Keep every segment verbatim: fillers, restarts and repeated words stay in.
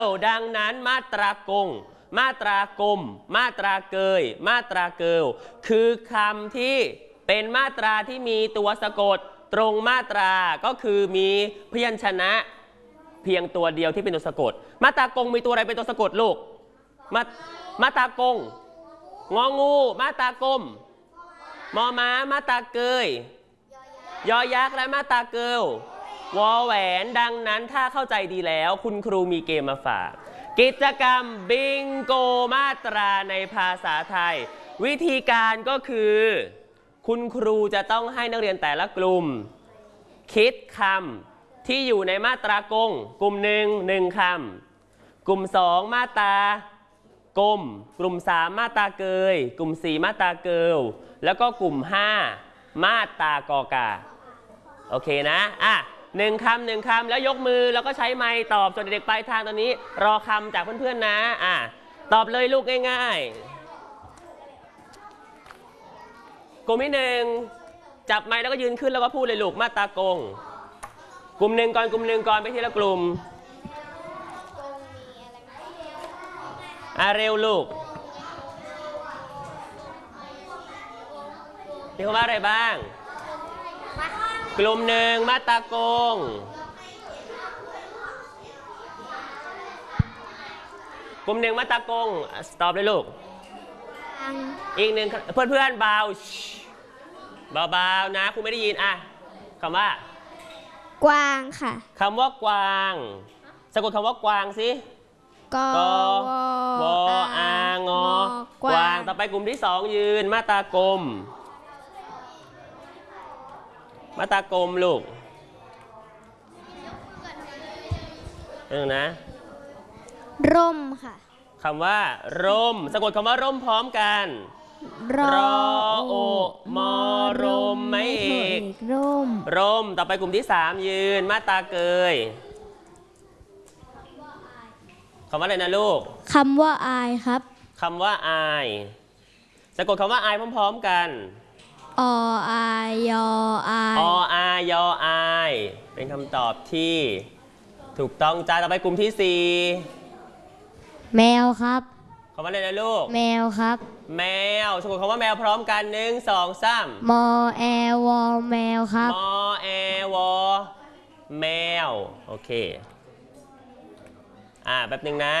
ดังนั้นมาตรากงมาตรากลมมาตราเกยมาตราเกิลคือคำที่เป็นมาตราที่มีตัวสะกดตรงมาตราก็คือมีพยัญชนะเพียงตัวเดียวที่เป็นตัวสะกดมาตรากงมีตัวอะไรเป็นตัวสะกดลูกมามาตรากงงองูมาตรากลมมอม้ามาตราเกยยอยักษ์และมาตราเกิลวอแหวนดังนั้นถ้าเข้าใจดีแล้วคุณครูมีเกมมาฝากกิจกรรมบิงโกมาตราในภาษาไทยวิธีการก็คือคุณครูจะต้องให้นักเรียนแต่ละกลุ่มคิดคำที่อยู่ในมาตรากงกลุ่มหนึ่งหนึ่งคำกลุ่มสองมาตรากลมกลุ่มสามมาตราเกยกลุ่มสี่มาตราเกิลแล้วก็กลุ่มห้ามาตรากอกาโอเคนะอ่ะหนึ่งคำหนึ่งคำแล้วยกมือแล้วก็ใช้ไมค์ตอบส่วนเด็กๆปลายทางตอนนี้รอคำจากเพื่อนๆนะอ่ะตอบเลยลูกง่ายๆกลุ่มที่หนึ่งจับไมค์แล้วก็ยืนขึ้นแล้วก็พูดเลยลูกมาตรากงกลุ่มหนึ่งก่อนกลุ่มหนึ่งก่อนไปทีละกลุ่มอ่ะเร็วลูกมีคำว่าอะไรบ้างกลุ่มหนึ่งมาตรากงกลุ่มหนึ่งมาตรากงตอบเลยลูกอีกหนึ่งเพื่อนเพื่อนเบาเบาๆนะคุณไม่ได้ยินอ่ะคำว่ากวางค่ะคำว่ากวางสะกดคำว่ากวางสิกวอางอกวางต่อไปกลุ่มที่สองยืนมาตรากลมมาตรากลมลูกเออนะร่มค่ะคำว่าร่มสะกดคำว่าร่มพร้อมกันรอโอมอรมไม่เอกร่มร่มต่อไปกลุ่มที่สามยืนมาตราเกยคำว่าอะไรนะลูกคำว่าอายครับคำว่าอายสะกดคำว่าอายพร้อมๆกันออายยออายออายออายเป็นคำตอบที่ถูกต้องจ้าต่อไปกลุ่มที่สี่แมวครับคำว่าอะไรนะลูกแมวครับแมวสะกดคำว่าแมวพร้อมกันหนึ่งสองสามมอแอวอแมวครับมอแอวอแมวโอเคอ่าแป๊บหนึ่งนะ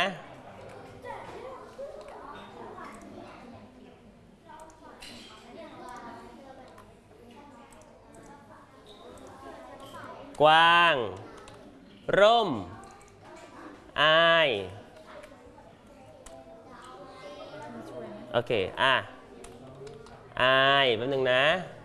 กว้างร่มอายโอเคอ่ะอายแป๊บนึงนะ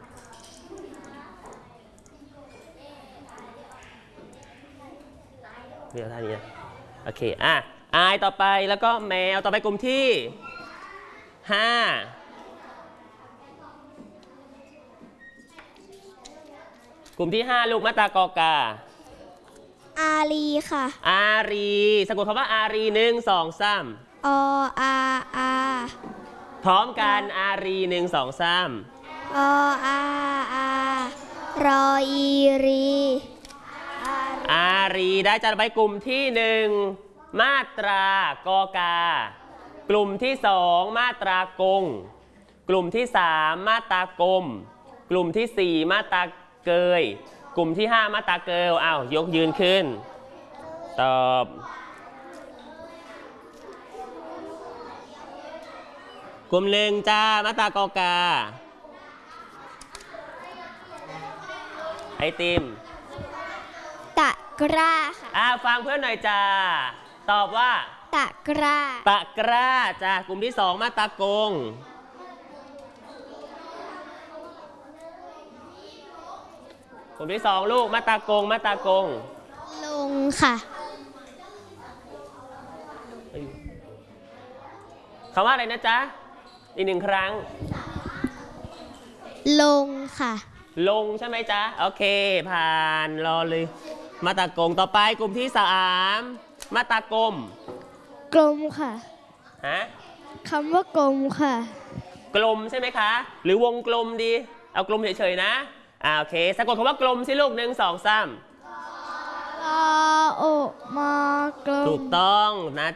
เดี๋ยวท่านี้นะโอเคอ่ะอายต่อไปแล้วก็แมวต่อไปกลุ่มที่ห้ากลุ่มที่ห้าลูกมาตรากอกาอารีค่ะอารีสะกดคำว่าอารีหนึ่งสองสามออาอาพร้อมกันอารีหนึ่งสองสามออาอารออีรีอารีได้จัดไปกลุ่มที่หนึ่งมาตรากอกากลุ่มที่สองมาตรากงกลุ่มที่สามมาตรากลมกลุ่มที่สี่มาตราเกยกลุ่มที่ห้ามาตราเกิลอ้าวยกยืนขึ้นตอบกลุ่มหนึ่งจ้ามาตรากอกาไอติมตะกร้าค่ะอ่าฟังเพื่อนหน่อยจ้าตอบว่าตะกร้าตะกร้าจ้ากลุ่มที่สองมาตรากงกลุ่มที่สองลูกมาตรากงมาตรากงลงค่ะคำว่าอะไรนะจ๊ะอีกหนึ่งครั้งลงค่ะลงใช่ไหมจ๊ะโอเคผ่านรอเลยมาตรากงต่อไปกลุ่มที่สามมาตรากลมกลมค่ะฮะคำว่ากลมค่ะกลมใช่ไหมคะหรือวงกลมดีเอากลมเฉยๆนะอ่าโอเคสะกดคำว่ากลมสิลูกหนึ่งสองสามกตาโอมากลมถูกต้องนะ